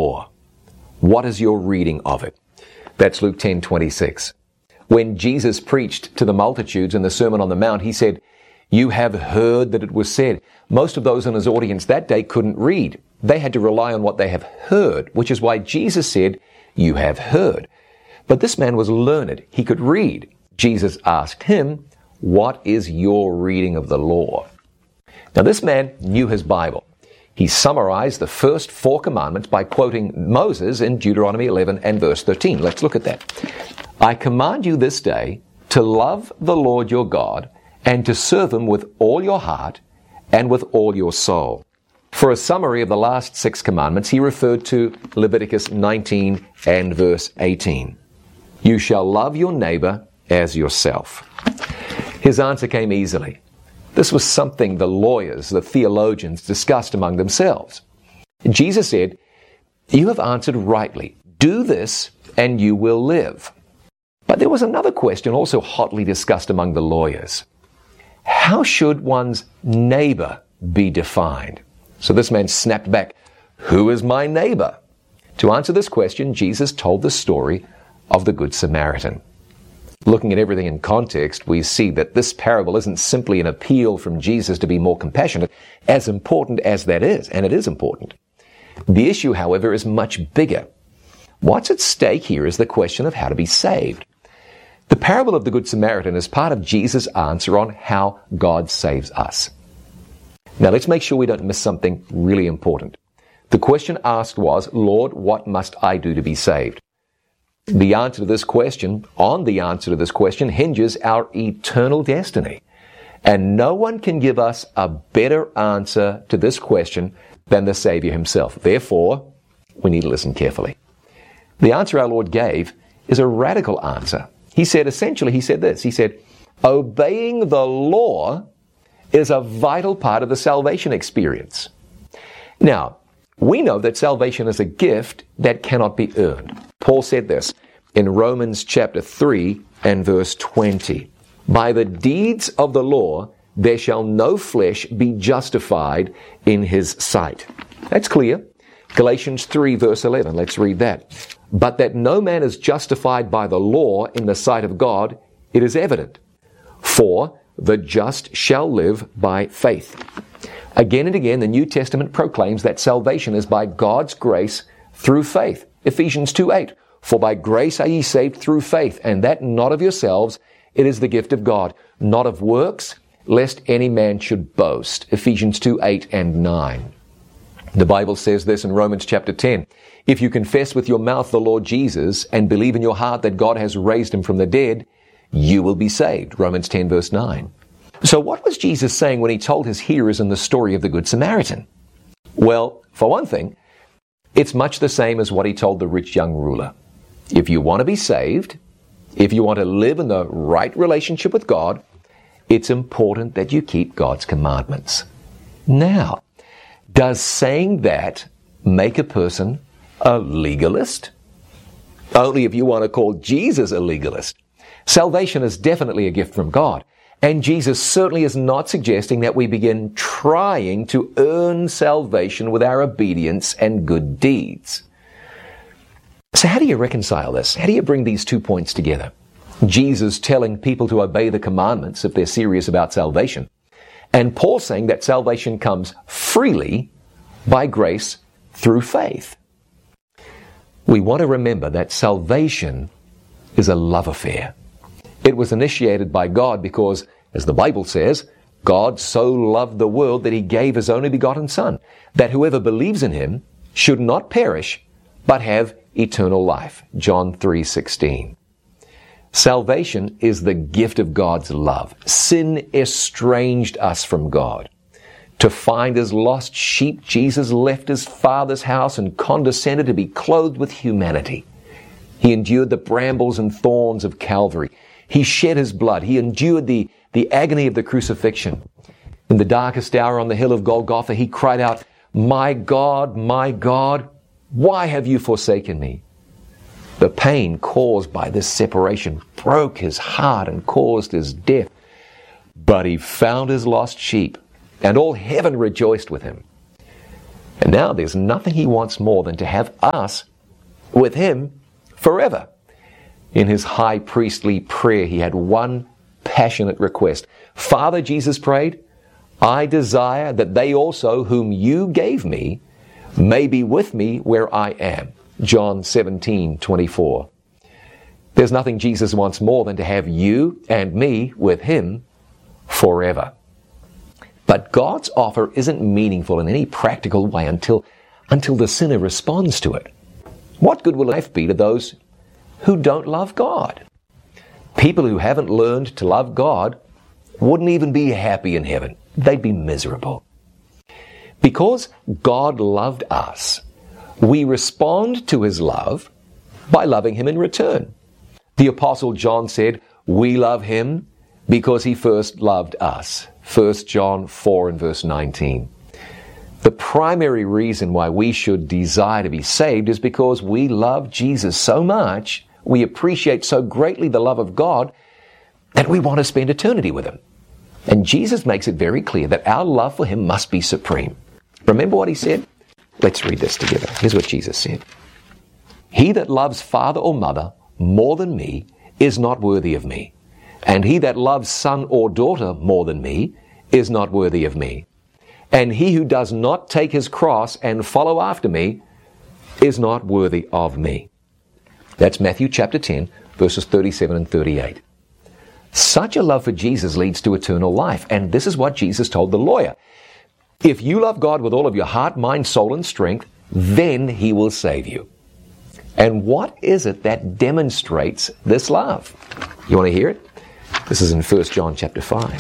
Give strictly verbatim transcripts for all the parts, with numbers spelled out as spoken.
law? What is your reading of it? That's Luke ten twenty-six. When Jesus preached to the multitudes in the Sermon on the Mount, he said, "You have heard that it was said." Most of those in his audience that day couldn't read. They had to rely on what they have heard, which is why Jesus said, "You have heard." But this man was learned. He could read. Jesus asked him, "What is your reading of the law?" Now, this man knew his Bible. He summarized the first four commandments by quoting Moses in Deuteronomy eleven and verse thirteen. Let's look at that. "I command you this day to love the Lord your God and to serve him with all your heart and with all your soul." For a summary of the last six commandments, he referred to Leviticus nineteen and verse eighteen. "You shall love your neighbor as yourself." His answer came easily. This was something the lawyers, the theologians, discussed among themselves. Jesus said, "You have answered rightly. Do this and you will live." But there was another question also hotly discussed among the lawyers. How should one's neighbor be defined? So this man snapped back, "Who is my neighbor?" To answer this question, Jesus told the story of the Good Samaritan. Looking at everything in context, we see that this parable isn't simply an appeal from Jesus to be more compassionate, as important as that is, and it is important. The issue, however, is much bigger. What's at stake here is the question of how to be saved. The parable of the Good Samaritan is part of Jesus' answer on how God saves us. Now let's make sure we don't miss something really important. The question asked was, "Lord, what must I do to be saved?" The answer to this question, on the answer to this question, hinges our eternal destiny. And no one can give us a better answer to this question than the Savior himself. Therefore, we need to listen carefully. The answer our Lord gave is a radical answer. He said, essentially, he said this. He said, obeying the law is a vital part of the salvation experience. Now, we know that salvation is a gift that cannot be earned. Paul said this in Romans chapter three and verse twenty. By the deeds of the law, there shall no flesh be justified in his sight. That's clear. Galatians three verse eleven. Let's read that. But that no man is justified by the law in the sight of God, it is evident. For the just shall live by faith. Again and again, the New Testament proclaims that salvation is by God's grace through faith. Ephesians two eight. For by grace are ye saved through faith, and that not of yourselves, it is the gift of God, not of works, lest any man should boast. Ephesians two eight and nine. The Bible says this in Romans chapter ten. If you confess with your mouth the Lord Jesus and believe in your heart that God has raised him from the dead, you will be saved. Romans ten verse nine. So what was Jesus saying when he told his hearers in the story of the Good Samaritan? Well, for one thing, it's much the same as what he told the rich young ruler. If you want to be saved, if you want to live in the right relationship with God, it's important that you keep God's commandments. Now, does saying that make a person a legalist? Only if you want to call Jesus a legalist. Salvation is definitely a gift from God. And Jesus certainly is not suggesting that we begin trying to earn salvation with our obedience and good deeds. So how do you reconcile this? How do you bring these two points together? Jesus telling people to obey the commandments if they're serious about salvation, and Paul saying that salvation comes freely by grace through faith. We want to remember that salvation is a love affair. It was initiated by God because, as the Bible says, God so loved the world that he gave his only begotten Son, that whoever believes in him should not perish, but have eternal life. John three sixteen. Salvation is the gift of God's love. Sin estranged us from God. To find his lost sheep, Jesus left his Father's house and condescended to be clothed with humanity. He endured the brambles and thorns of Calvary. He shed his blood. He endured the, the agony of the crucifixion. In the darkest hour on the hill of Golgotha, he cried out, "My God, my God, why have you forsaken me?" The pain caused by this separation broke his heart and caused his death. But he found his lost sheep, and all heaven rejoiced with him. And now there's nothing he wants more than to have us with him forever. In his high priestly prayer, he had one passionate request. Father, Jesus prayed, I desire that they also whom you gave me may be with me where I am. John seventeen twenty-four. There's nothing Jesus wants more than to have you and me with him forever. But God's offer isn't meaningful in any practical way until, until the sinner responds to it. What good will life be to those who don't love God? People who haven't learned to love God wouldn't even be happy in heaven. They'd be miserable. Because God loved us, we respond to his love by loving him in return. The Apostle John said, we love him because he first loved us. First John four and verse nineteen. The primary reason why we should desire to be saved is because we love Jesus so much, we appreciate so greatly the love of God, that we want to spend eternity with him. And Jesus makes it very clear that our love for him must be supreme. Remember what he said? Let's read this together. Here's what Jesus said. He that loves father or mother more than me is not worthy of me. And he that loves son or daughter more than me is not worthy of me. And he who does not take his cross and follow after me is not worthy of me. That's Matthew chapter ten, verses thirty-seven and thirty-eight. Such a love for Jesus leads to eternal life. And this is what Jesus told the lawyer. If you love God with all of your heart, mind, soul, and strength, then he will save you. And what is it that demonstrates this love? You want to hear it? This is in First John chapter five.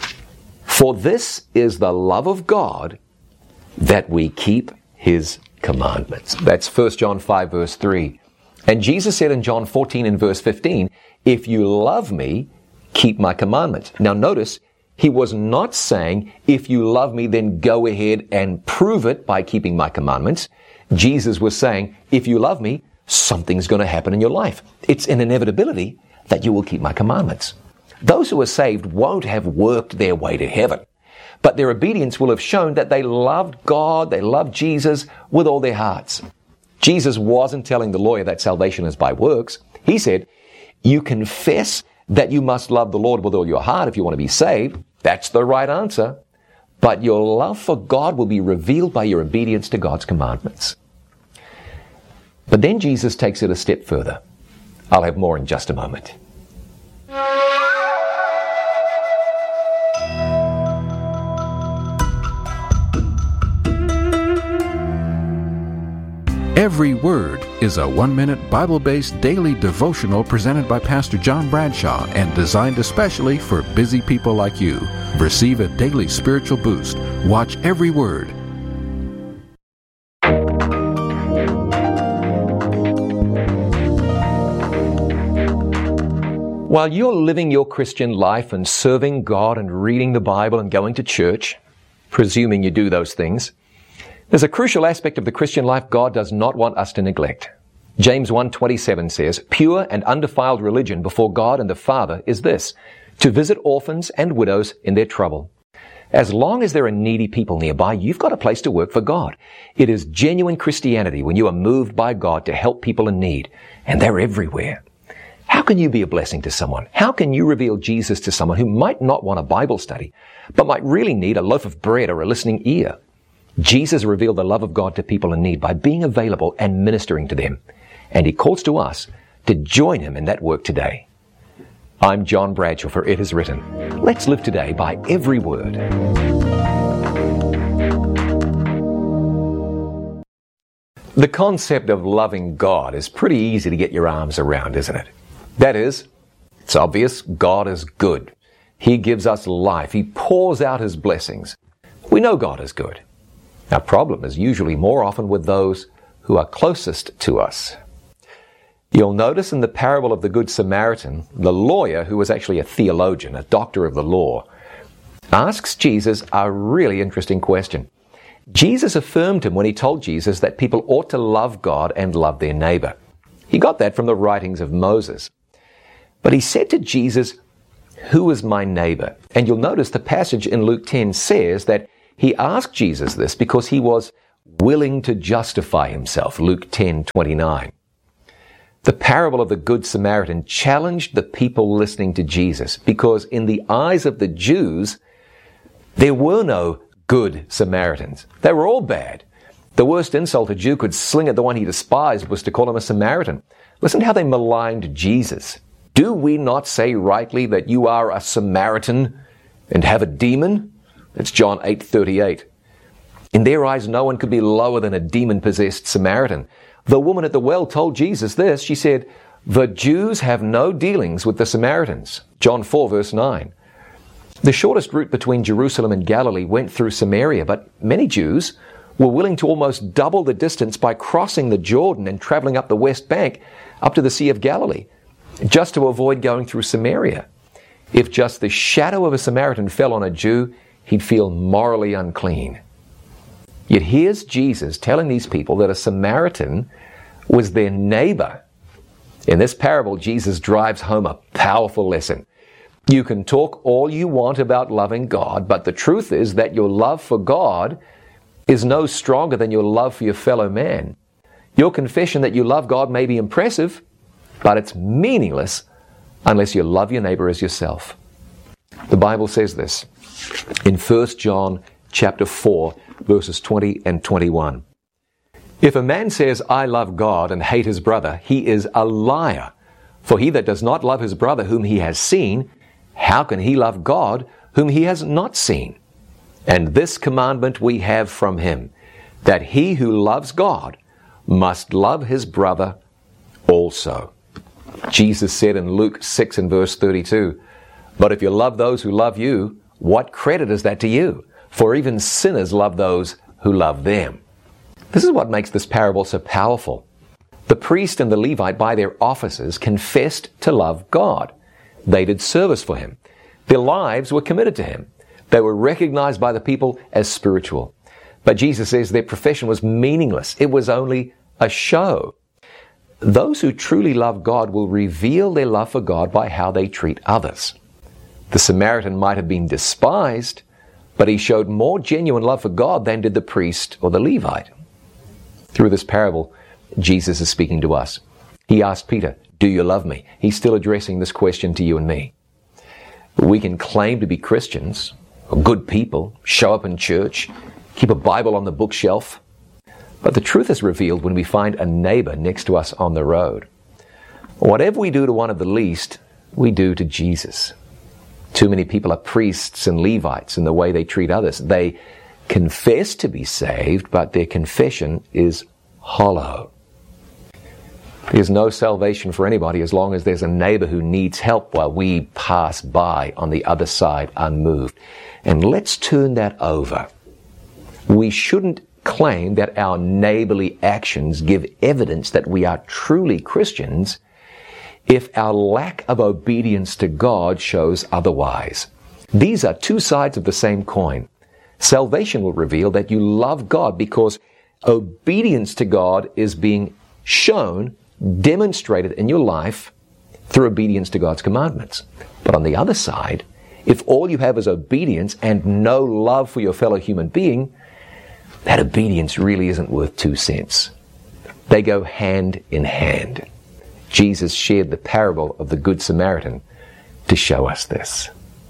For this is the love of God, that we keep his commandments. That's First John five verse three. And Jesus said in John fourteen and verse fifteen, if you love me, keep my commandments. Now notice, he was not saying, if you love me, then go ahead and prove it by keeping my commandments. Jesus was saying, if you love me, something's going to happen in your life. It's an inevitability that you will keep my commandments. Those who are saved won't have worked their way to heaven, but their obedience will have shown that they loved God, they loved Jesus with all their hearts. Jesus wasn't telling the lawyer that salvation is by works. He said, you confess that you must love the Lord with all your heart if you want to be saved. That's the right answer. But your love for God will be revealed by your obedience to God's commandments. But then Jesus takes it a step further. I'll have more in just a moment. Every Word is a one-minute Bible-based daily devotional presented by Pastor John Bradshaw and designed especially for busy people like you. Receive a daily spiritual boost. Watch Every Word. While you're living your Christian life and serving God and reading the Bible and going to church, presuming you do those things, there's a crucial aspect of the Christian life God does not want us to neglect. James one twenty-seven says, pure and undefiled religion before God and the Father is this, to visit orphans and widows in their trouble. As long as there are needy people nearby, you've got a place to work for God. It is genuine Christianity when you are moved by God to help people in need, and they're everywhere. How can you be a blessing to someone? How can you reveal Jesus to someone who might not want a Bible study, but might really need a loaf of bread or a listening ear? Jesus revealed the love of God to people in need by being available and ministering to them. And he calls to us to join him in that work today. I'm John Bradshaw for It Is Written. Let's live today by every word. The concept of loving God is pretty easy to get your arms around, isn't it? That is, it's obvious God is good. He gives us life. He pours out his blessings. We know God is good. Our problem is usually more often with those who are closest to us. You'll notice in the parable of the Good Samaritan, the lawyer, who was actually a theologian, a doctor of the law, asks Jesus a really interesting question. Jesus affirmed him when he told Jesus that people ought to love God and love their neighbor. He got that from the writings of Moses. But he said to Jesus, who is my neighbor? And you'll notice the passage in Luke ten says that he asked Jesus this because he was willing to justify himself, Luke ten twenty-nine. The parable of the Good Samaritan challenged the people listening to Jesus because in the eyes of the Jews, there were no good Samaritans. They were all bad. The worst insult a Jew could sling at the one he despised was to call him a Samaritan. Listen to how they maligned Jesus. Do we not say rightly that you are a Samaritan and have a demon? That's John eight thirty-eight. In their eyes, no one could be lower than a demon-possessed Samaritan. The woman at the well told Jesus this. She said, the Jews have no dealings with the Samaritans. John four verse nine. The shortest route between Jerusalem and Galilee went through Samaria, but many Jews were willing to almost double the distance by crossing the Jordan and traveling up the west bank up to the Sea of Galilee, just to avoid going through Samaria. If just the shadow of a Samaritan fell on a Jew, he'd feel morally unclean. Yet here's Jesus telling these people that a Samaritan was their neighbor. In this parable, Jesus drives home a powerful lesson. You can talk all you want about loving God, but the truth is that your love for God is no stronger than your love for your fellow man. Your confession that you love God may be impressive, but it's meaningless unless you love your neighbor as yourself. The Bible says this in First John chapter four, verses twenty and twenty-one. If a man says, I love God and hate his brother, he is a liar. For he that does not love his brother whom he has seen, how can he love God whom he has not seen? And this commandment we have from him, that he who loves God must love his brother also. Jesus said in Luke six and verse thirty-two, but if you love those who love you, what credit is that to you? For even sinners love those who love them. This is what makes this parable so powerful. The priest and the Levite, by their offices, confessed to love God. They did service for him. Their lives were committed to him. They were recognized by the people as spiritual. But Jesus says their profession was meaningless. It was only a show. Those who truly love God will reveal their love for God by how they treat others. The Samaritan might have been despised, but he showed more genuine love for God than did the priest or the Levite. Through this parable, Jesus is speaking to us. He asked Peter, do you love me? He's still addressing this question to you and me. We can claim to be Christians, or good people, show up in church, keep a Bible on the bookshelf, but the truth is revealed when we find a neighbor next to us on the road. Whatever we do to one of the least, we do to Jesus. Too many people are priests and Levites in the way they treat others. They confess to be saved, but their confession is hollow. There's no salvation for anybody as long as there's a neighbor who needs help while we pass by on the other side unmoved. And let's turn that over. We shouldn't claim that our neighborly actions give evidence that we are truly Christians if our lack of obedience to God shows otherwise. These are two sides of the same coin. Salvation will reveal that you love God because obedience to God is being shown, demonstrated in your life through obedience to God's commandments. But on the other side, if all you have is obedience and no love for your fellow human being, that obedience really isn't worth two cents. They go hand in hand. Jesus shared the parable of the Good Samaritan to show us this.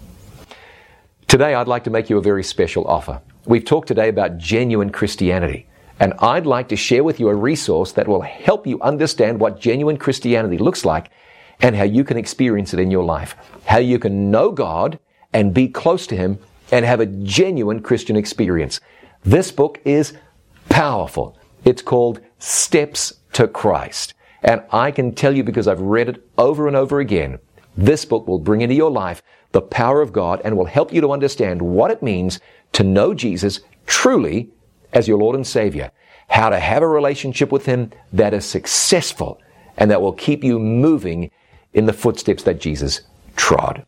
Today, I'd like to make you a very special offer. We've talked today about genuine Christianity, and I'd like to share with you a resource that will help you understand what genuine Christianity looks like and how you can experience it in your life, how you can know God and be close to Him and have a genuine Christian experience. This book is powerful. It's called Steps to Christ. And I can tell you, because I've read it over and over again, this book will bring into your life the power of God and will help you to understand what it means to know Jesus truly as your Lord and Savior, how to have a relationship with Him that is successful and that will keep you moving in the footsteps that Jesus trod.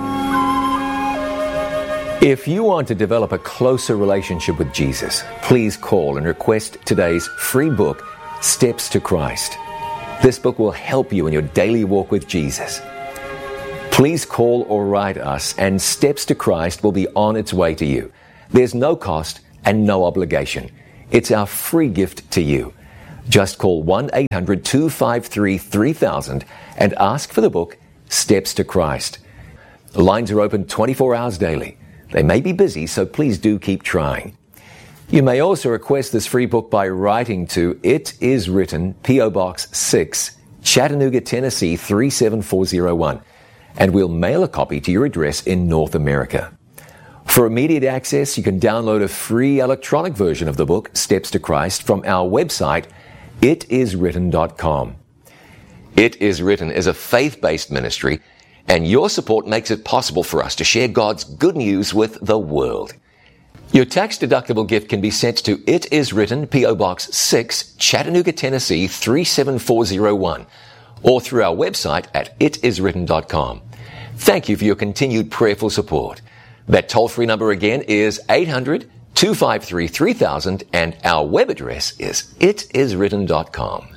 If you want to develop a closer relationship with Jesus, please call and request today's free book, Steps to Christ. This book will help you in your daily walk with Jesus. Please call or write us, and Steps to Christ will be on its way to you. There's no cost and no obligation. It's our free gift to you. Just call one eight hundred two five three three thousand and ask for the book, Steps to Christ. The lines are open twenty-four hours daily. They may be busy, so please do keep trying. You may also request this free book by writing to It Is Written, P O Box six, Chattanooga, Tennessee three seven four zero one, and we'll mail a copy to your address in North America. For immediate access, you can download a free electronic version of the book, Steps to Christ, from our website, it is written dot com. It Is Written is a faith-based ministry, and your support makes it possible for us to share God's good news with the world. Your tax-deductible gift can be sent to It Is Written, P O Box six, Chattanooga, Tennessee three seven four zero one, or through our website at it is written dot com. Thank you for your continued prayerful support. That toll-free number again is eight hundred two five three three thousand, and our web address is it is written dot com.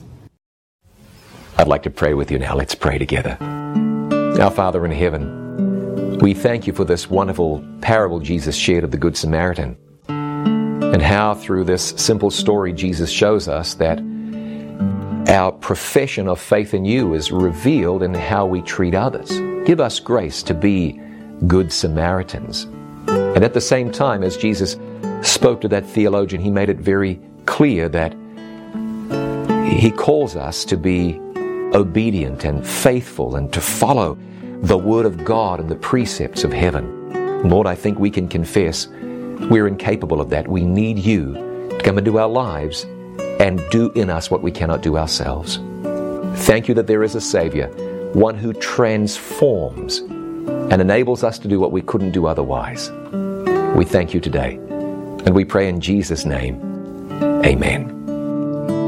I'd like to pray with you now. Let's pray together. Our Father in heaven, we thank you for this wonderful parable Jesus shared of the Good Samaritan, and how through this simple story Jesus shows us that our profession of faith in you is revealed in how we treat others. Give us grace to be good Samaritans. And at the same time, as Jesus spoke to that theologian, he made it very clear that he calls us to be obedient and faithful and to follow the Word of God and the precepts of heaven. Lord, I think we can confess we're incapable of that. We need you to come into our lives and do in us what we cannot do ourselves. Thank you that there is a Savior, one who transforms and enables us to do what we couldn't do otherwise. We thank you today, and we pray in Jesus' name. Amen.